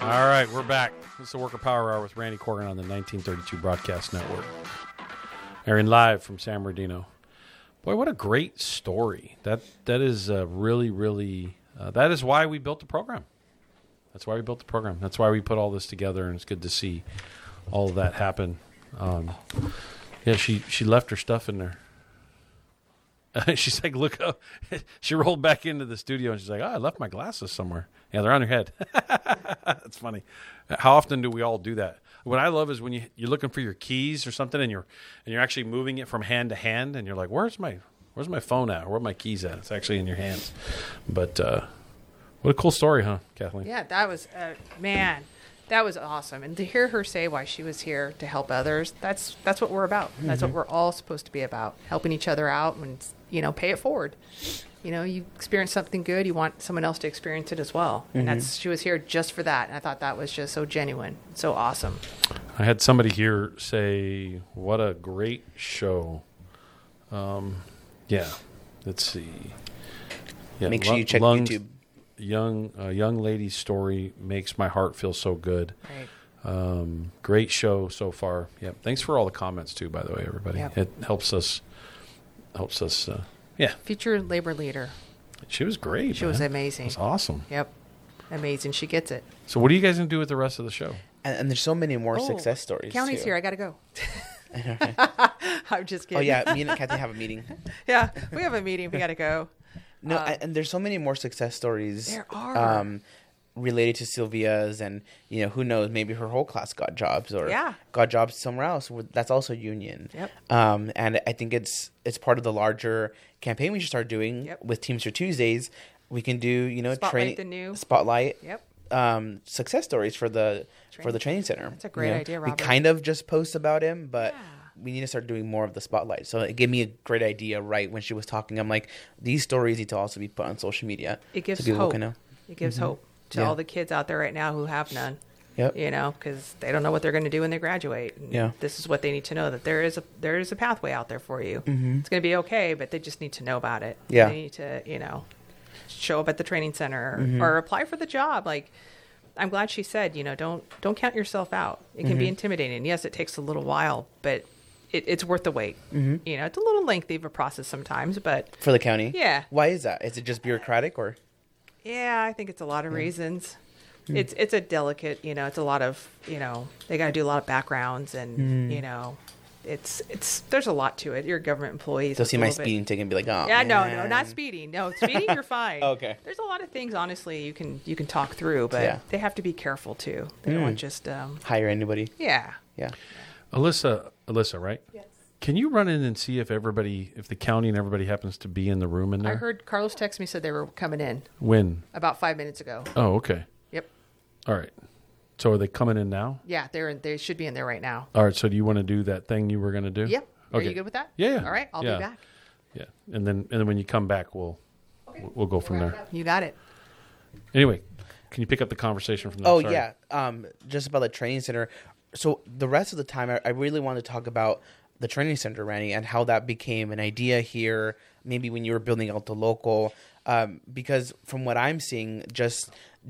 All right, we're back. This is the Worker Power Hour with Randy Corgan on the 1932 Broadcast Network. Airing live from San Bernardino. Boy, what a great story. That is really, really, that is why we built the program. That's why we built the program. That's why we put all this together, and it's good to see all of that happen. Yeah, she left her stuff in there. She's like, look up. She rolled back into the studio, and she's like, I left my glasses somewhere. Yeah, they're on your head. That's funny. How often do we all do that? What I love is when you're looking for your keys or something, and you're actually moving it from hand to hand, and you're like, where's my phone at? Where are my keys at? It's actually in your hands. But what a cool story, huh, Kathleen? Yeah, that was man. That was awesome. And to hear her say why she was here to help others, that's what we're about. Mm-hmm. That's what we're all supposed to be about, helping each other out and, pay it forward. You experience something good, you want someone else to experience it as well. Mm-hmm. And she was here just for that. And I thought that was just so genuine, so awesome. I had somebody here say, what a great show. Yeah, let's see. Yeah, make sure you check YouTube. Young lady's story makes my heart feel so good. Right. Great show so far. Yep. Thanks for all the comments too, by the way, everybody. Yep. It helps us. Yeah. Future labor leader. She was great. She was amazing. It was awesome. Yep. Amazing. She gets it. So what are you guys going to do with the rest of the show? And there's so many more success stories. County's too. here. I got to go. I'm just kidding. Oh, yeah. Me and Kathy have a meeting. Yeah. We have a meeting. We got to go. No, and there's so many more success stories. There are. Related to Sylvia's, and who knows, maybe her whole class got jobs or got jobs somewhere else. That's also union. Yep. And I think it's part of the larger campaign we should start doing with Teamster Tuesdays. We can do Spotlight. Yep. Success stories for the training center. That's a great idea, Robert. We kind of just post about him, but we need to start doing more of the spotlight. So it gave me a great idea right when she was talking. I'm like, these stories need to also be put on social media. It gives so people hope. Can know. It gives hope to all the kids out there right now who have none. Yep. Because they don't know what they're going to do when they graduate. And this is what they need to know, that there is a pathway out there for you. Mm-hmm. It's going to be okay, but they just need to know about it. Yeah. They need to, show up at the training center or apply for the job. Like, I'm glad she said, don't count yourself out. It can be intimidating. Yes, it takes a little while, but it's worth the wait. Mm-hmm. It's a little lengthy of a process sometimes, but for the county. Yeah. Why is that? Is it just bureaucratic or? Yeah, I think it's a lot of reasons. It's a delicate, it's a lot of, they got to do a lot of backgrounds and, it's there's a lot to it. You're a government employee. So see my speeding ticket and be like, oh, yeah, man. no, not speeding. No, speeding, you're fine. Okay. There's a lot of things, honestly, you can talk through, but they have to be careful too. They don't want just hire anybody. Yeah. Yeah. Alyssa, right? Yes. Can you run in and see if the county and everybody happens to be in the room in there? I heard Carlos text me, said they were coming in. When? About 5 minutes ago. Oh, okay. Yep. All right. So are they coming in now? Yeah, they should be in there right now. All right. So do you want to do that thing you were going to do? Yep. Okay. Are you good with that? Yeah. All right. I'll be back. Yeah. And then when you come back, we'll go from there. You got it. Anyway, can you pick up the conversation from there? Oh, sorry. Yeah. Just about the training center. So the rest of the time, I really want to talk about the training center, Randy, and how that became an idea here, maybe when you were building out the local, because from what I'm seeing, just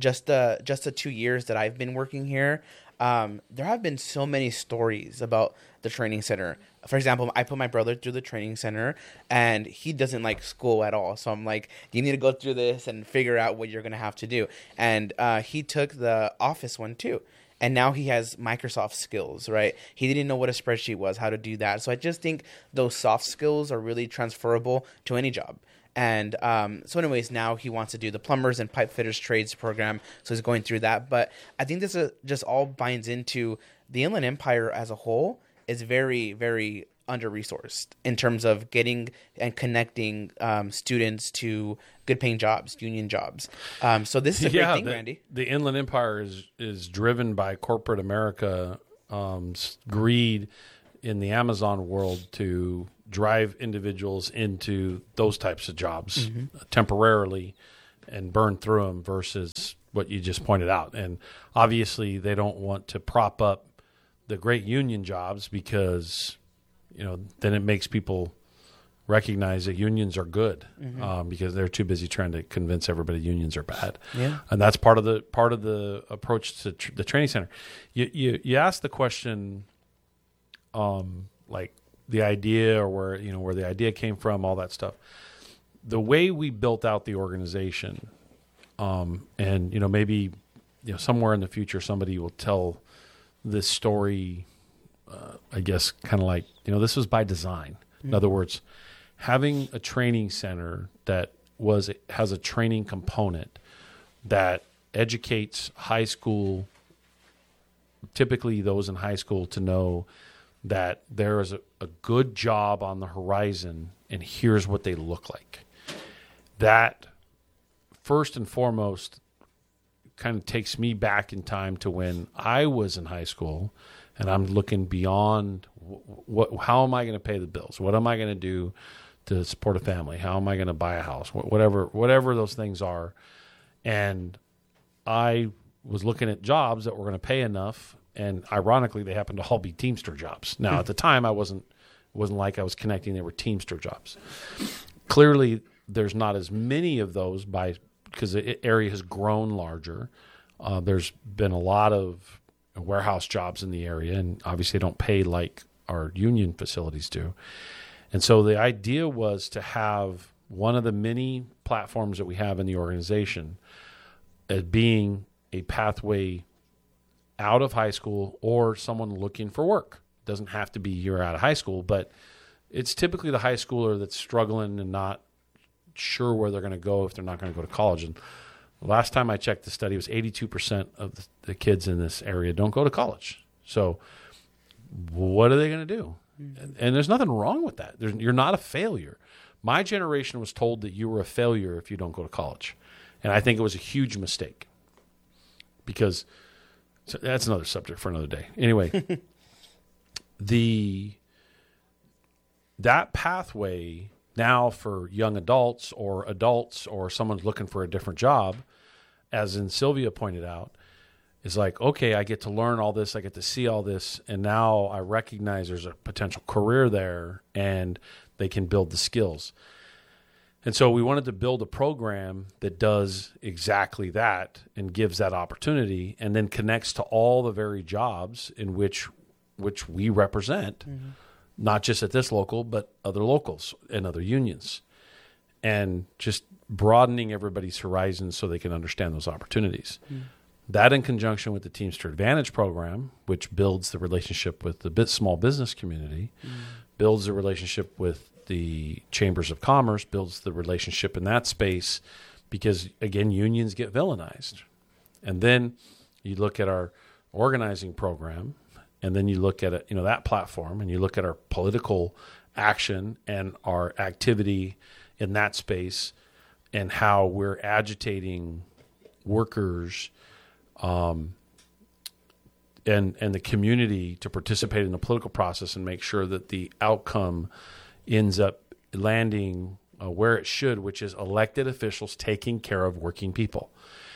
the 2 years that I've been working here, there have been so many stories about the training center. For example, I put my brother through the training center, and he doesn't like school at all. So I'm like, you need to go through this and figure out what you're going to have to do. And he took the office one too. And now he has Microsoft skills, right? He didn't know what a spreadsheet was, how to do that. So I just think those soft skills are really transferable to any job. And so anyways, now he wants to do the plumbers and pipe fitters trades program. So he's going through that. But I think this just all binds into the Inland Empire as a whole is very, very under-resourced in terms of getting and connecting students to good-paying jobs, union jobs. So this is a great thing, Randy. The Inland Empire is driven by corporate America greed in the Amazon world to drive individuals into those types of jobs temporarily and burn through them versus what you just pointed out. And obviously they don't want to prop up the great union jobs because then it makes people recognize that unions are good, because they're too busy trying to convince everybody unions are bad. Yeah. And that's part of the approach to the training center. You asked the question, like the idea or where the idea came from, all that stuff. The way we built out the organization, and maybe somewhere in the future somebody will tell this story. I guess kind of like this was by design. In other words, having a training center that has a training component that educates high school, typically those in high school, to know that there is a good job on the horizon and here's what they look like. That, first and foremost, kind of takes me back in time to when I was in high school, and I'm looking beyond how am I going to pay the bills? What am I going to do to support a family? How am I going to buy a house? Whatever those things are. And I was looking at jobs that were going to pay enough, and ironically, they happened to all be Teamster jobs. Now, at the time, it wasn't like I was connecting; they were Teamster jobs. Clearly, there's not as many of those because the area has grown larger. There's been a lot of warehouse jobs in the area, and obviously, they don't pay like our union facilities do. And so, the idea was to have one of the many platforms that we have in the organization as being a pathway out of high school or someone looking for work. It doesn't have to be you're out of high school, but it's typically the high schooler that's struggling and not sure where they're going to go if they're not going to go to college. And the last time I checked the study, it was 82% of the kids in this area don't go to college. So what are they going to do? And there's nothing wrong with that. You're not a failure. My generation was told that you were a failure if you don't go to college. And I think it was a huge mistake, because so that's another subject for another day. Anyway, that pathway now for young adults or someone's looking for a different job, as in Sylvia pointed out, is like, okay, I get to learn all this, I get to see all this, and now I recognize there's a potential career there and they can build the skills. And so we wanted to build a program that does exactly that and gives that opportunity, and then connects to all the very jobs in which we represent, not just at this local, but other locals and other unions, and just broadening everybody's horizons so they can understand those opportunities. That in conjunction with the Teamster Advantage program, which builds the relationship with the small business community, builds the relationship with the chambers of commerce, builds the relationship in that space, because again, unions get villainized. And then you look at our organizing program, and then you look at that platform, and you look at our political action and our activity in that space, and how we're agitating workers and the community to participate in the political process and make sure that the outcome ends up landing where it should, which is elected officials taking care of working people.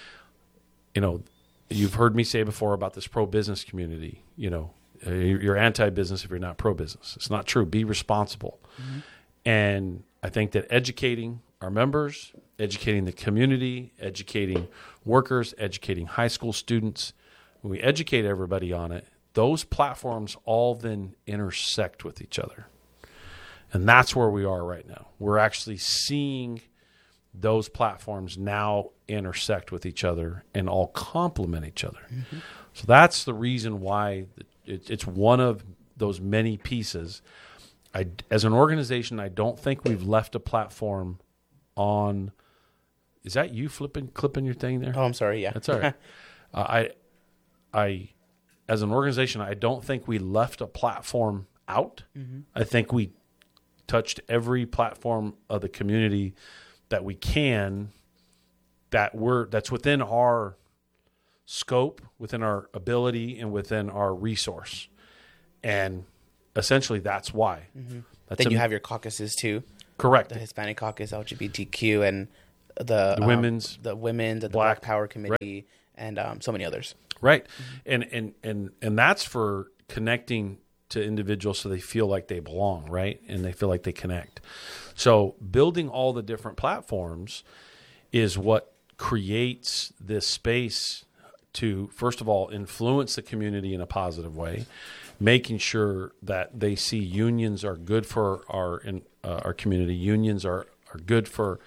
You've heard me say before about this pro-business community. You're anti-business if you're not pro-business. It's not true. Be responsible. And I think that educating our members, educating the community, educating workers, educating high school students, when we educate everybody on it, those platforms all then intersect with each other. And that's where we are right now. We're actually seeing those platforms now intersect with each other and all complement each other. So that's the reason why it's one of those many pieces. As an organization, I don't think we've left a platform on. Is that you clipping your thing there? Oh, I'm sorry. Yeah, that's all right. As an organization, I don't think we left a platform out. I think we touched every platform of the community that we can, that's within our scope, within our ability, and within our resource. And essentially, that's why. Then you have your caucuses too. Correct. The Hispanic Caucus, LGBTQ, and the women's, the Black Power Committee, right, and so many others. Right, and that's for connecting to individuals so they feel like they belong, right? And they feel like they connect. So building all the different platforms is what creates this space to, first of all, influence the community in a positive way, making sure that they see unions are good for our community. Unions are good for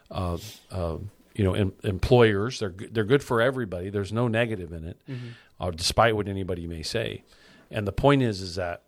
employers. They're good for everybody. There's no negative in it, despite what anybody may say. And the point is that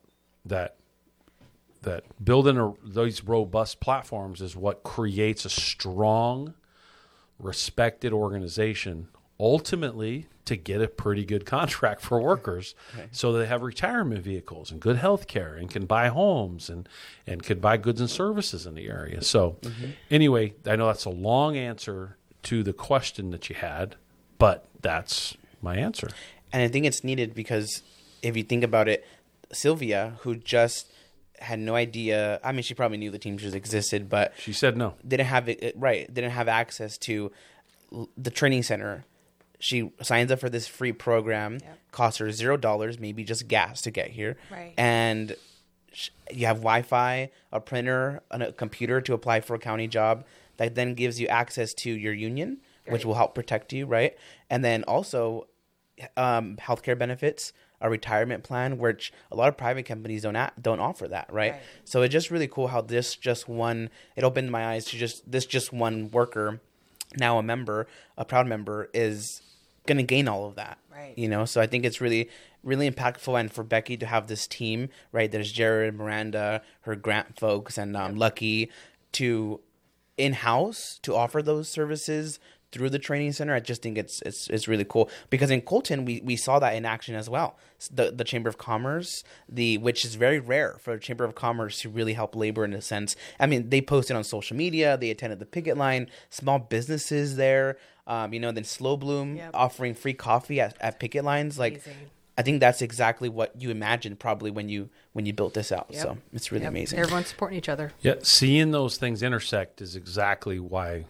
building these robust platforms is what creates a strong, respected organization, ultimately to get a pretty good contract for workers, so they have retirement vehicles and good health care and can buy homes and can buy goods and services in the area. So anyway, I know that's a long answer to the question that you had, but that's my answer. And I think it's needed because if you think about it, Sylvia, who just had no idea, I mean, she probably knew the Teamsters existed, but she said no. Didn't have access to the training center. She signs up for this free program, costs her $0, maybe just gas to get here. Right. And you have Wi-Fi, a printer, and a computer to apply for a county job that then gives you access to your union, which will help protect you, right? And then also healthcare benefits, a retirement plan, which a lot of private companies don't offer that, right? So it's just really cool how it opened my eyes to just one worker, now a proud member, is going to gain all of that, right? So I think it's really, really impactful, and for Becky to have this team, right? There's Jared, Miranda, her Grant folks, and Lucky to in-house to offer those services through the training center. I just think it's really cool, because in Colton we saw that in action as well. The Chamber of Commerce, which is very rare for a Chamber of Commerce to really help labor in a sense. I mean, they posted on social media, they attended the picket line, small businesses there, then Slow Bloom offering free coffee at picket lines. Like, amazing. I think that's exactly what you imagined probably when you built this out. So it's really amazing. Everyone's supporting each other. Yeah, seeing those things intersect is exactly why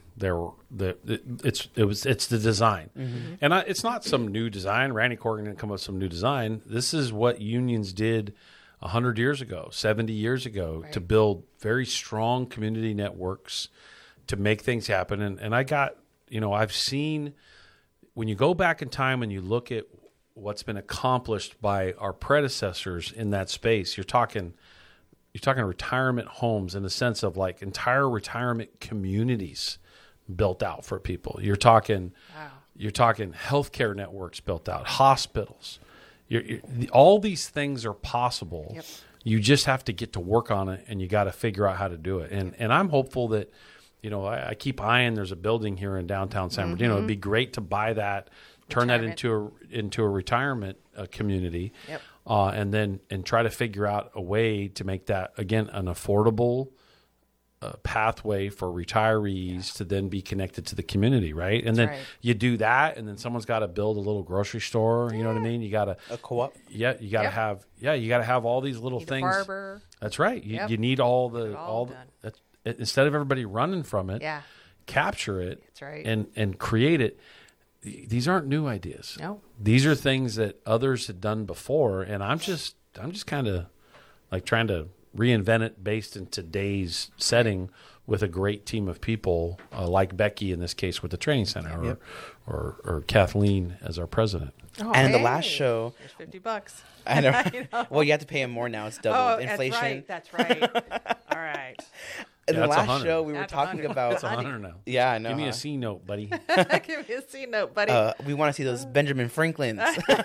it's the design, and it's not some new design. Randy Corrigan didn't come up with some new design. This is what unions did 100 years ago, 70 years ago, to build very strong community networks to make things happen. And I got, I've seen, when you go back in time and you look at what's been accomplished by our predecessors in that space, you're talking retirement homes in the sense of like entire retirement communities built out for people. You're talking healthcare networks built out, hospitals. All these things are possible. Yep. You just have to get to work on it, and you got to figure out how to do it. And I'm hopeful that, I keep eyeing. There's a building here in downtown San Bernardino. It'd be great to buy that, turn that into a retirement community, and try to figure out a way to make that, again, an affordable pathway for retirees to then be connected to the community, right? And then you do that, and then someone's got to build a little grocery store. You know what I mean? You got a co-op. Yeah, you got to have. Yeah, you got to have all these little things. A barber. That's right. You need all the. Instead of everybody running from it, capture it. That's right. And create it. These aren't new ideas. No. These are things that others had done before, and I'm just kind of like trying to reinvent it based in today's setting with a great team of people, like Becky in this case with the training center, or Kathleen as our president. Oh, and in the last show, there's $50. I know. Well, you have to pay him more now. It's double inflation. That's right. All right. In the last show, we were talking about. It's 100 now. Yeah, I know. Give me a C note, buddy. Give me a C note, buddy. We want to see those Benjamin Franklins.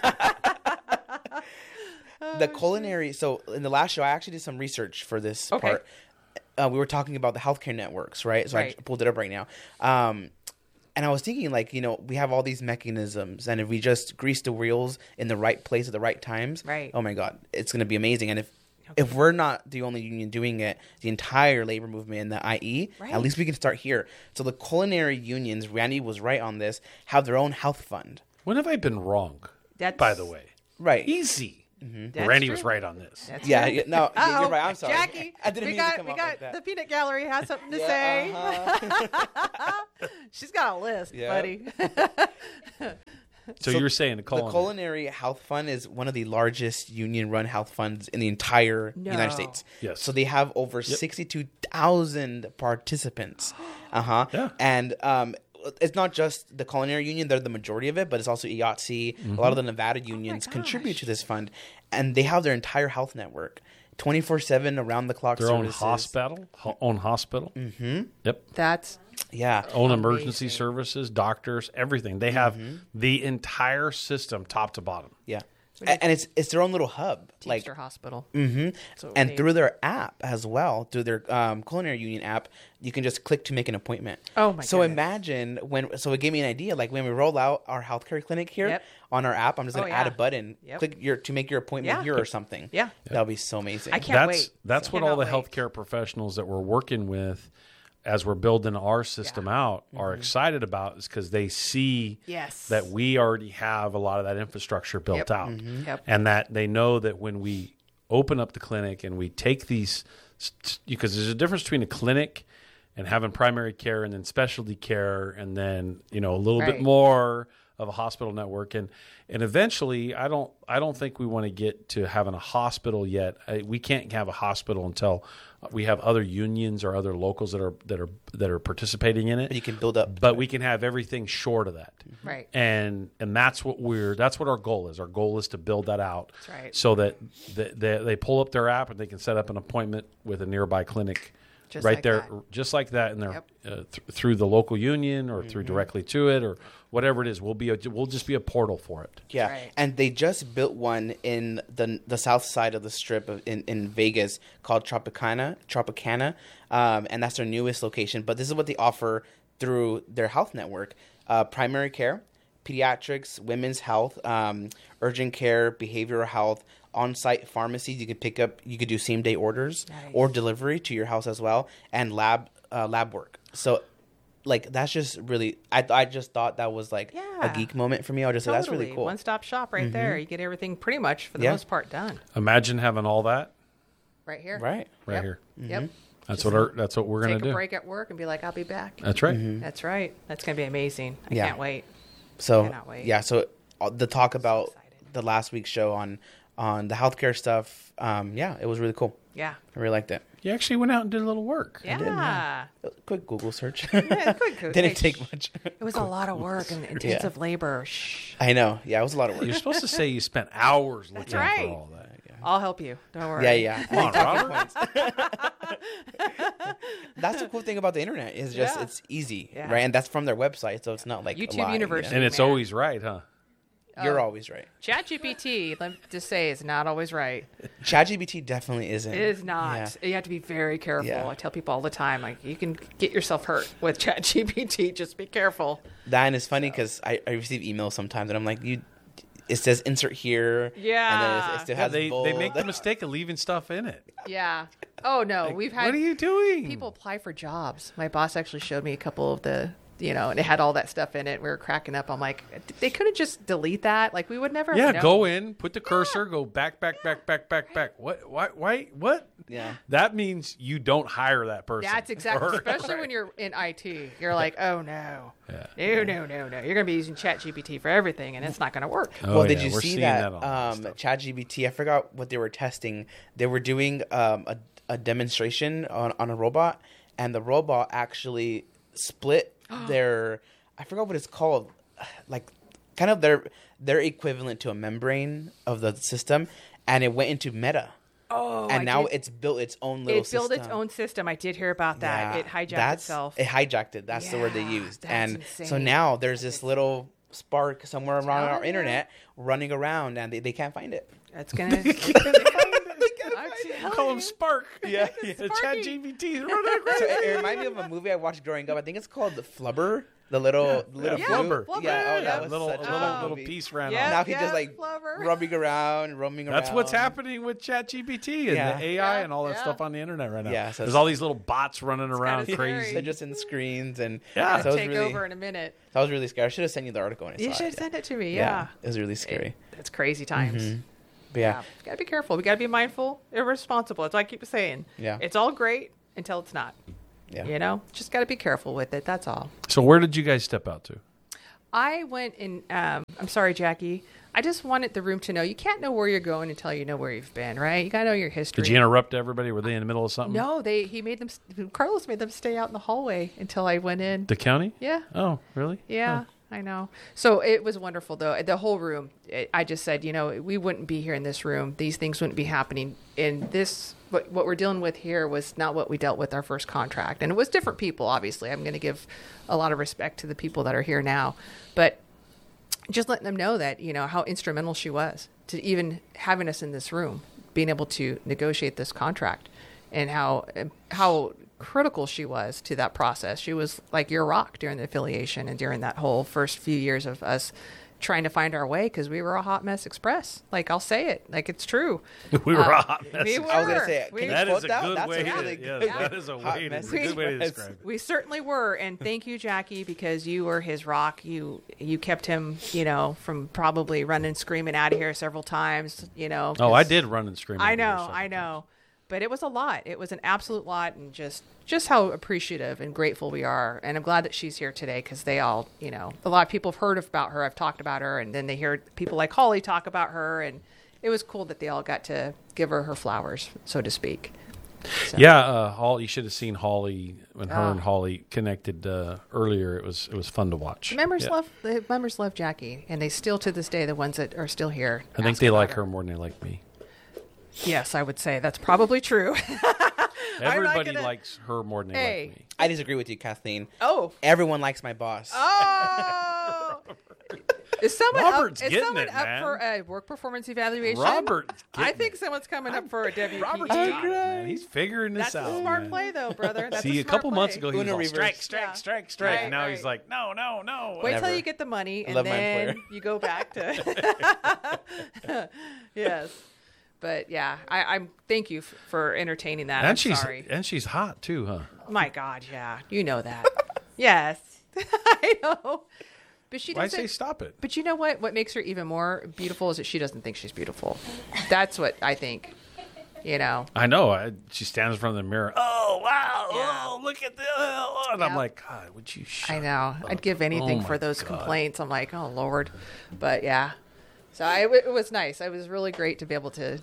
The culinary. So in the last show, I actually did some research for this part. We were talking about the healthcare networks, right? So I pulled it up right now. And I was thinking, like, we have all these mechanisms, and if we just grease the wheels in the right place at the right times, oh my God, it's going to be amazing. And if we're not the only union doing it, the entire labor movement in the IE, at least we can start here. So the culinary unions, Randy was right on this, have their own health fund. When have I been wrong? By the way, easy. Randy was right on this. No, you're right. I'm sorry, Jackie. I didn't mean to come up like that. The peanut gallery has something to say. She's got a list, buddy. So you were saying the Culinary Health Fund is one of the largest union-run health funds in the entire United States. Yes. So they have over 62,000 participants. Yeah. And it's not just the culinary union; they're the majority of it, but it's also IATSE. A lot of the Nevada unions contribute to this fund, and they have their entire health network, 24/7, around the clock. Their services. own hospital. Mm-hmm. Yep. That's Own emergency services, doctors, everything. They have the entire system, top to bottom. Yeah. And it's their own little hub, Teamster Hospital. And through their app as well, through their culinary union app, you can just click to make an appointment. Oh my! So goodness. imagine so it gave me an idea. Like when we roll out our healthcare clinic here on our app, I'm just gonna add a button, click to make your appointment here or something. Yeah, that'll be so amazing. I can't wait. That's what all the healthcare professionals that we're working with, as we're building our system out, are excited about, is because they see that we already have a lot of that infrastructure built out. And that they know that when we open up the clinic and we take these, because there's a difference between a clinic and having primary care and then specialty care and then, a little bit more of a hospital network. And eventually, I don't think we want to get to having a hospital yet. We can't have a hospital until we have other unions or other locals that are participating in it. But you can build up, but we can have everything short of that. Right. And that's what our goal is. Our goal is to build that out. That's right. So that they pull up their app and they can set up an appointment with a nearby clinic. Just right like there, that. just like that, and through the local union or through directly to it or whatever it is, we'll just be a portal for it. Yeah, right. And they just built one in the south side of the strip in Vegas called Tropicana, and that's their newest location. But this is what they offer through their health network: primary care, pediatrics, women's health, urgent care, behavioral health. On-site pharmacies you could do same-day orders or delivery to your house as well, and lab work. So, that's just really, I just thought that was a geek moment for me. I was just that's really cool. One-stop shop right there. You get everything pretty much for the most part done. Imagine having all that right here. Right here. Yep. That's what we're gonna do. Take a break at work and be like, I'll be back. That's right. That's right. That's gonna be amazing. I can't wait. So cannot wait. So the talk about the last week's show on the healthcare stuff, it was really cool. Yeah. I really liked it. You actually went out and did a little work. Yeah. Quick Google search. Quick. Didn't take much. It was a lot of work and intensive labor. Shh. I know. Yeah, it was a lot of work. You're supposed to say you spent hours looking for all that. I'll help you. Don't worry. Yeah. Come on, Robert. That's the cool thing about the internet is just it's easy, right? And that's from their website, so it's not like YouTube a lie, University. And it's always right, huh? You're always right. ChatGPT, let me just say, is not always right. ChatGPT definitely isn't. It is not. Yeah. You have to be very careful. Yeah. I tell people all the time, you can get yourself hurt with ChatGPT. Just be careful. That is funny because I receive emails sometimes, and I'm like, it says insert here. Yeah. And then it still has they bold. make the mistake of leaving stuff in it. Yeah. Oh, no. We've had what are you doing? people apply for jobs. My boss actually showed me a couple of the, and it had all that stuff in it. We were cracking up. I'm like, they couldn't just delete that. We would never know. Go in, put the cursor, go back. What? Why? What? Yeah. That means you don't hire that person. That's exactly, especially when you're in IT. You're like, oh, no. Yeah. No. You're going to be using ChatGPT for everything, and it's not going to work. Well, did you we're see seeing that on ChatGPT? I forgot what they were testing. They were doing a demonstration on a robot, and the robot actually split their, I forgot what it's called, kind of their equivalent to a membrane of the system, and it went into Meta. Oh, and now it's built its own little system. It built its own system. I did hear about that. Yeah, It hijacked itself. It hijacked it. That's the word they used. That's And insane. so now there's this little spark somewhere around our you. internet running around, and they can't find it. That's going to... Call him Spark. Yeah. ChatGPT. So it reminded me of a movie I watched growing up. I think it's called The Flubber. The little Flubber. flubber. Yeah, that was little such a good little movie. piece ran Yeah. off. Now he's just Flubber. roaming around. That's what's happening with ChatGPT and the AI and all that stuff on the internet right now. Yeah, so there's all these little bots running around kinda crazy. scary. They're just in the screens and Yeah. so it was Take really, over in a minute. I was really scared. I should have sent you the article when I saw You it. should send it to me. Yeah, Yeah. it was really scary. It's crazy times. But yeah, We got to be careful. We got to be mindful, irresponsible. That's what I keep saying. Yeah. It's all great until it's not. yeah. Just got to be careful with it. That's all. So where did you guys step out to? I went and I'm sorry, Jackie. I just wanted the room to know you can't know where you're going until you know where you've been, right? You got to know your history. Did you interrupt everybody? Were they in the middle of something? No, Carlos made them stay out in the hallway until I went in. The county? Yeah. Oh, really? Yeah, I know. So it was wonderful, though. The whole room, I just said, we wouldn't be here in this room. These things wouldn't be happening in this. What we're dealing with here was not what we dealt with our first contract. And it was different people, obviously. I'm going to give a lot of respect to the people that are here now. But just letting them know that, how instrumental she was to even having us in this room, being able to negotiate this contract, and how critical she was to that process. She was like your rock during the affiliation and during that whole first few years of us trying to find our way, because we were a hot mess express. Like, I'll say it, like it's true. We were a hot mess. We were. I was going to say, can you That quote is a that? good That's way. a really Yeah, good that is a hot way. mess Good way to express. describe it. We certainly were, and thank you, Jackie, because you were his rock. You kept him, from probably running screaming out of here several times. Oh, I did run and scream. I know. But it was a lot. It was an absolute lot, and just how appreciative and grateful we are. And I'm glad that she's here today, because they all, a lot of people have heard about her. I've talked about her, and then they hear people like Holly talk about her, and it was cool that they all got to give her flowers, so to speak. So. Yeah, you should have seen Holly when her and Holly connected earlier. It was fun to watch. The members love Jackie, and they still to this day, the ones that are still here. I think they like her more than they like me. Yes, I would say that's probably true. Everybody likes her more than they like me. I disagree with you, Kathleen. Oh. Everyone likes my boss. Oh. Is someone Robert's up, is getting someone it, up man. for a work performance evaluation? Robert's I getting think it. someone's coming up for a WP. Robert's got it, man. He's figuring this That's out. a smart man. play, though, brother. That's See, a a couple smart months play. ago, he was Uno all, reverse. strike. Right, And now right. he's like, no. Wait till Never. you get the money, and Love my then employer. you go back to. Yes, but yeah, I'm. Thank you for entertaining that. I'm sorry. And she's hot too, huh? My God, yeah, you know that. Yes, I know. But she Why doesn't. say stop it? But you know what? What makes her even more beautiful is that she doesn't think she's beautiful. That's what I think. I know. She stands in front of the mirror. Oh wow! Yeah. Oh, look at this! And I'm Yeah. like, God, would you? Shut I know. up? I'd give anything Oh, for my those God. complaints. I'm like, oh Lord. But yeah. So it was nice. It was really great to be able to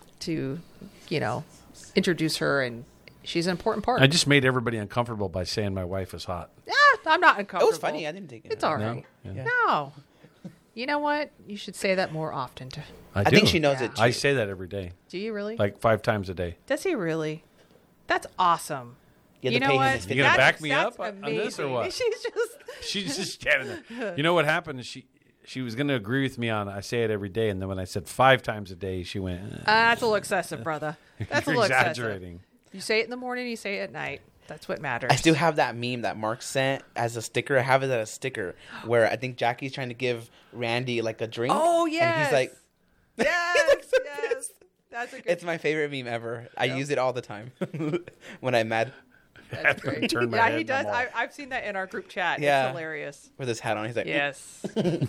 introduce her, and she's an important part. I just made everybody uncomfortable by saying my wife is hot. Yeah, I'm not It uncomfortable. was funny. I didn't take it. It's all No? right. Yeah. No. You know what? You should say that more often. I do. think she knows Yeah. it too. I say that every day, Do you really? like 5 times a day. Does he really? That's awesome. You have You to know pay him what? his You gonna $50. back me That's up on this or amazing. what? She's just. She's just standing there. You know what happened? is She was going to agree with me on I say it every day, and then when I said 5 times a day, she went, That's a little excessive, brother. That's a "You're little exaggerating." excessive. You say it in the morning, you say it at night. That's what matters. I still have that meme that Mark sent as a sticker. I have it as a sticker where I think Jackie's trying to give Randy like a drink. Oh, And yes. he's like, Yes, yes. That's a good. it's my favorite meme ever. I use it all the time when I'm mad. That's great. Turn my Yeah, head he and does. I'm all- I've seen that in our group chat. Yeah. It's hilarious. With his hat on. He's like, Yes.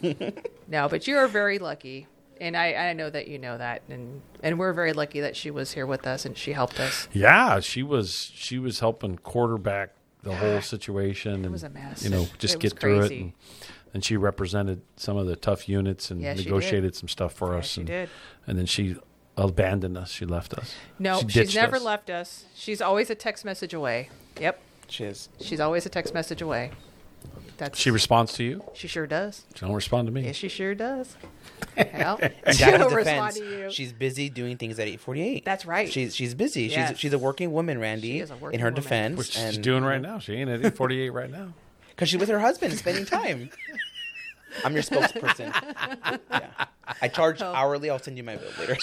No, but you are very lucky, and I know that you know that, and we're very lucky that she was here with us and she helped us. Yeah, she was helping quarterback the whole situation, and was a mess. just It was get through it. crazy. And she represented some of the tough units and Yeah, she negotiated some stuff for Yeah, us. she and, did. And then she abandoned us. She left us. No, She she's ditched never us. left us. She's always a text message away. Yep, Cheers. she's always a text message away. That's She responds to you. She sure does. She don't respond to me. Yes, she sure does. Well, In she'll Jackie's respond defense, to you. she's busy doing things at 8:48. That's right. She's busy. Yes. She's a working woman, Randy. She is a working in her woman. defense, Which she's doing right now. She ain't at 8:48 right now. because she's with her husband, spending time. I'm your spokesperson. Yeah. I charge Oh. hourly. I'll send you my bill later.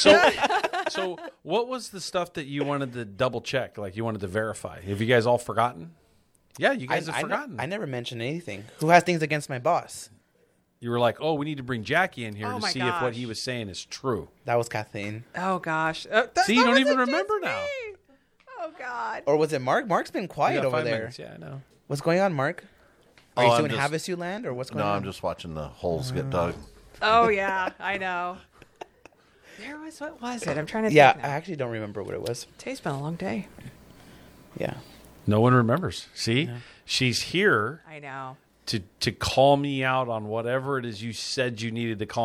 So what was the stuff that you wanted to double check? Like you wanted to verify? Have you guys all forgotten? Yeah, you guys have forgotten. I never mentioned anything. Who has things against my boss? You were like, oh, we need to bring Jackie in here Oh to my see if what he gosh. was saying is true. That was Kathleen. Oh gosh. See, you don't even remember now. Oh God. Or was it Mark? Mark's been You quiet got over 5 there. minutes. Yeah, I know. What's going on, Mark? Are Oh, you I'm still in just- Havasu land, or what's going No, on? I'm just watching the holes get dug. Oh yeah, I know. What was it? I'm trying to Yeah, think I now. actually don't remember what it was. Today's been a long day. Yeah. No one remembers. See, she's here I know. to call me out on whatever it is you said you needed to call